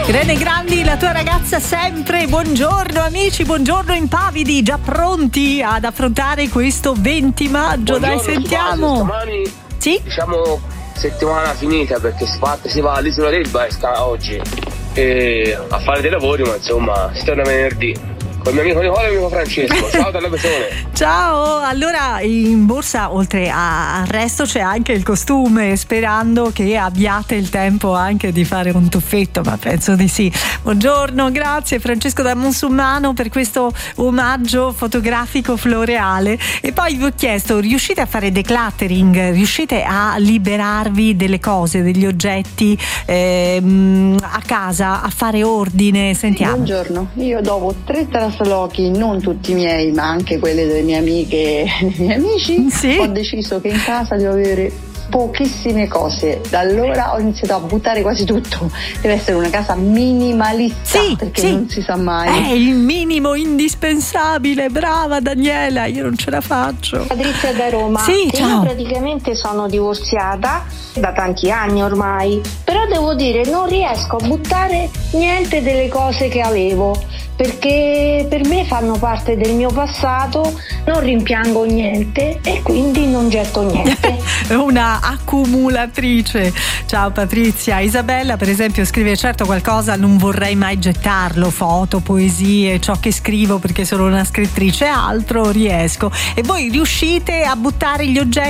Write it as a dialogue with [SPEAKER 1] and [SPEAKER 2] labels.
[SPEAKER 1] Irene Grandi, la tua ragazza sempre. Buongiorno amici, buongiorno impavidi, già pronti ad affrontare questo 20 maggio.
[SPEAKER 2] Buongiorno,
[SPEAKER 1] dai, sentiamo.
[SPEAKER 2] Stomani,
[SPEAKER 1] sì?
[SPEAKER 2] Diciamo settimana finita, perché si va all'isola d'Elba oggi a fare dei lavori, ma insomma si torna venerdì. Con il mio amico Nicola e il mio amico Francesco. Ciao dalle persone.
[SPEAKER 1] Ciao, allora in borsa oltre al resto c'è anche il costume, sperando che abbiate il tempo anche di fare un tuffetto, ma penso di sì. Buongiorno, grazie Francesco da Monsummano per questo omaggio fotografico floreale. E poi vi ho chiesto, riuscite a fare decluttering? Riuscite a liberarvi delle cose, degli oggetti a casa, a fare ordine? Sentiamo.
[SPEAKER 3] Buongiorno, io dopo 3 traslochi, non tutti miei ma anche quelli delle mie amiche e dei miei amici, sì, ho deciso che in casa devo avere pochissime cose. Da allora ho iniziato a buttare quasi tutto. Deve essere una casa minimalista, sì, perché sì, non si sa mai.
[SPEAKER 1] È il minimo indispensabile. Brava Daniela, io non ce la faccio.
[SPEAKER 4] Patrizia da Roma.
[SPEAKER 1] Sì, ciao.
[SPEAKER 4] Io praticamente sono divorziata da tanti anni ormai, però devo dire non riesco a buttare niente delle cose che avevo, perché per me fanno parte del mio passato, non rimpiango niente e quindi non getto niente.
[SPEAKER 1] Una accumulatrice. Ciao Patrizia. Isabella per esempio scrive: certo qualcosa non vorrei mai gettarlo, foto, poesie, ciò che scrivo perché sono una scrittrice, altro riesco. E voi riuscite a buttare gli oggetti